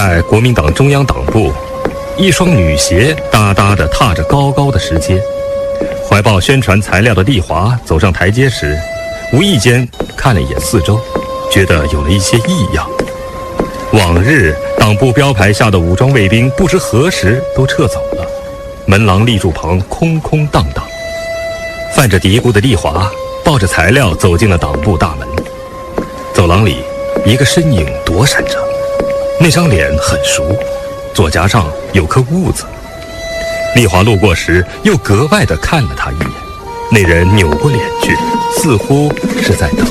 在国民党中央党部，一双女鞋哒哒地踏着高高的石阶，怀抱宣传材料的丽华走上台阶时，无意间看了一眼四周，觉得有了一些异样。往日党部标牌下的武装卫兵不知何时都撤走了，门廊立柱旁空空荡荡。泛着嘀咕的丽华抱着材料走进了党部大门。走廊里一个身影躲闪着，那张脸很熟，左颊上有颗痦子。丽华路过时又格外地看了他一眼，那人扭过脸去，似乎是在等